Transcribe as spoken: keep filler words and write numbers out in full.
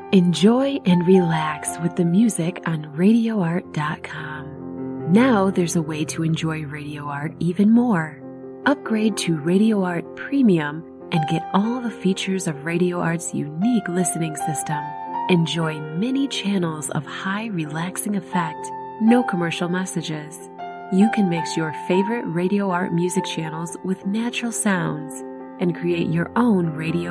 Enjoy and relax with the music on radio art dot com. Now there's a way to enjoy Radio Art even more. Upgrade to Radio Art Premium and get all the features of Radio Art's unique listening system. Enjoy many channels of high relaxing effect, no commercial messages. You can mix your favorite Radio Art music channels with natural sounds and create your own radio